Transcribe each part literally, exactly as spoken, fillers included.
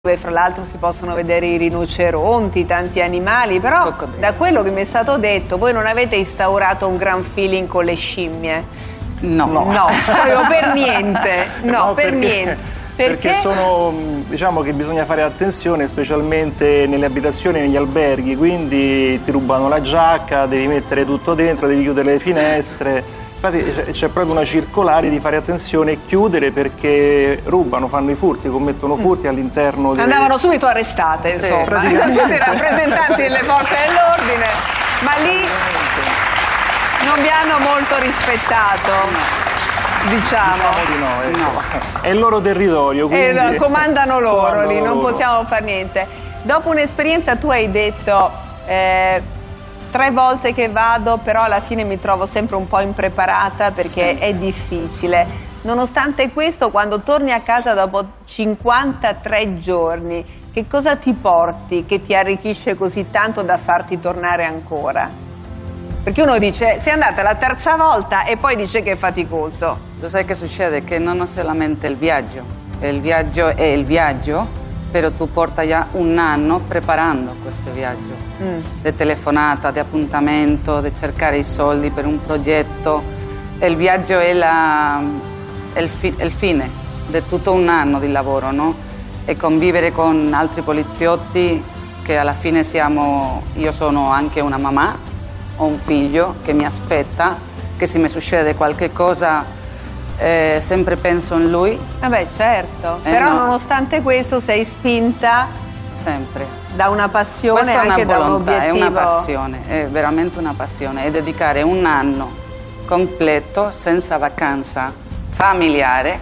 dove fra l'altro si possono vedere i rinoceronti, tanti animali, però da quello che mi è stato detto voi non avete instaurato un gran feeling con le scimmie. No, no, no proprio per niente, no, no per perché, niente. Perché? Perché sono, diciamo che bisogna fare attenzione specialmente nelle abitazioni e negli alberghi, quindi ti rubano la giacca, devi mettere tutto dentro, devi chiudere le finestre. Infatti c'è proprio una circolare di fare attenzione e chiudere perché rubano, fanno i furti, commettono furti all'interno delle... Andavano subito arrestate, sì, insomma, tutti i rappresentanti delle forze dell'ordine, ma lì non vi hanno molto rispettato, diciamo. Diciamo di no, ecco. no. È il loro territorio, quindi... E comandano loro comandano lì, non loro. possiamo fare niente. Dopo un'esperienza tu hai detto... Eh, Tre volte che vado, però alla fine mi trovo sempre un po' impreparata perché sì. È difficile. Nonostante questo, quando torni a casa dopo cinquantatré giorni, che cosa ti porti che ti arricchisce così tanto da farti tornare ancora? Perché uno dice, sei andata la terza volta e poi dice che è faticoso. Tu sai che succede? Che non è solamente il viaggio, il viaggio è il viaggio, però tu porta già un anno preparando questo viaggio, mm. di telefonata, di appuntamento, di cercare i soldi per un progetto. E il viaggio è, la, è, il, fi, è il fine di tutto un anno di lavoro, no? E convivere con altri poliziotti che alla fine siamo, io sono anche una mamma, ho un figlio che mi aspetta, che se mi succede qualche cosa... Eh, sempre penso in lui. Vabbè, certo, eh però no. Nonostante questo sei spinta sempre da una passione. Questa è una anche volontà, da un obiettivo. è una passione, è veramente una passione, e dedicare un anno completo senza vacanza familiare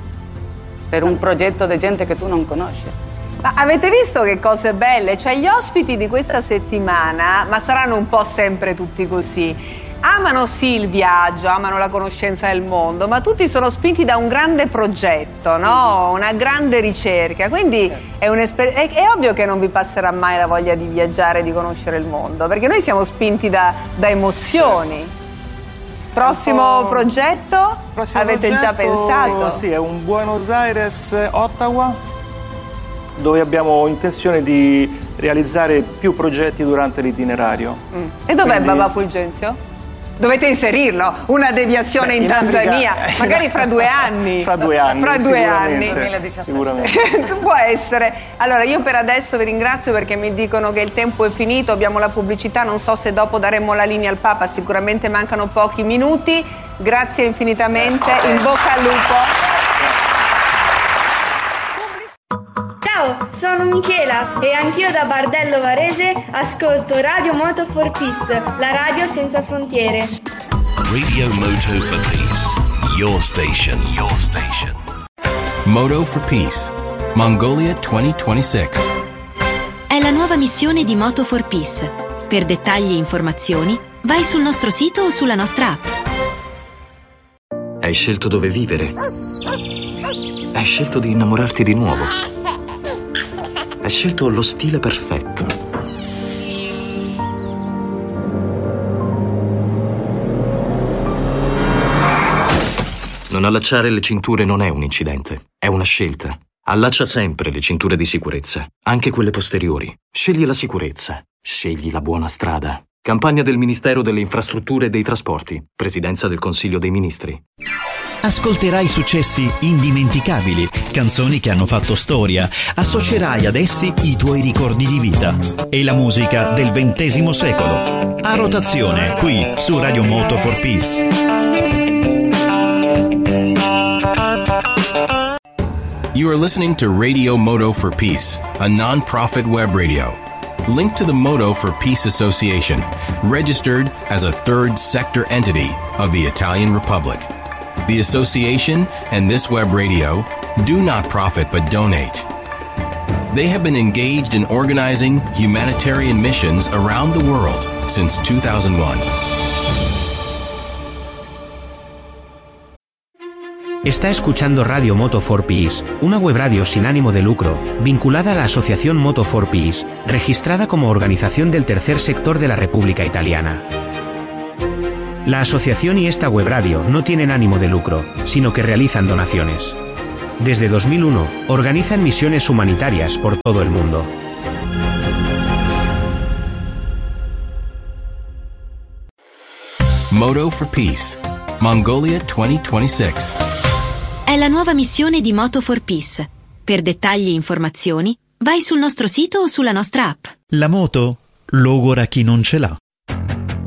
per un progetto di gente che tu non conosci. Ma avete visto che cose belle? Cioè gli ospiti di questa settimana, ma saranno un po' sempre tutti così, amano sì il viaggio, amano la conoscenza del mondo, ma tutti sono spinti da un grande progetto, no? Una grande ricerca, quindi è, è, è ovvio che non vi passerà mai la voglia di viaggiare e di conoscere il mondo, perché noi siamo spinti da, da emozioni. Prossimo progetto? Prossimo avete progetto, già pensato? Sì, è un Buenos Aires-Ottawa, dove abbiamo intenzione di realizzare più progetti durante l'itinerario. Mm. E dov'è Quindi... Baba Fulgenzio? Dovete inserirlo, una deviazione Beh, in, in Tanzania, Africa... magari fra due anni. Fra due anni, fra due anni. duemiladiciassette. Può essere. Allora, io per adesso vi ringrazio perché mi dicono che il tempo è finito, abbiamo la pubblicità, non so se dopo daremo la linea al Papa, sicuramente mancano pochi minuti. Grazie infinitamente, in bocca al lupo. Ciao, sono Michela e anch'io da Bardello Varese ascolto Radio Moto for Peace, la radio senza frontiere. Radio Moto for Peace, your station, your station. Moto for Peace, Mongolia duemilaventisei. È la nuova missione di Moto for Peace. Per dettagli e informazioni, vai sul nostro sito o sulla nostra app. Hai scelto dove vivere. Hai scelto di innamorarti di nuovo. Hai scelto lo stile perfetto. Non allacciare le cinture non è un incidente, è una scelta. Allaccia sempre le cinture di sicurezza, anche quelle posteriori. Scegli la sicurezza, scegli la buona strada. Campagna del Ministero delle Infrastrutture e dei Trasporti, Presidenza del Consiglio dei Ministri. Ascolterai successi indimenticabili, canzoni che hanno fatto storia, associerai ad essi i tuoi ricordi di vita e la musica del ventesimo secolo. A rotazione, qui su Radio Moto for Peace. You are listening to Radio Moto for Peace, a non-profit web radio. Linked to the Moto for Peace Association, registered as a third sector entity of the Italian Republic. The association and this web radio do not profit but donate. They have been engaged in organizing humanitarian missions around the world since two thousand one. Está escuchando Radio Moto for Peace, una web radio sin ánimo de lucro, vinculada a la Asociación Moto for Peace, registrada como organización del tercer sector de la República Italiana. La asociación y esta web radio no tienen ánimo de lucro, sino que realizan donaciones. Desde dos mil uno, organizan misiones humanitarias por todo el mundo. Moto for Peace, Mongolia duemilaventisei. È la nuova missione di Moto for Peace. Per dettagli e informazioni, vai sul nostro sito o sulla nostra app. La moto logora chi non ce l'ha.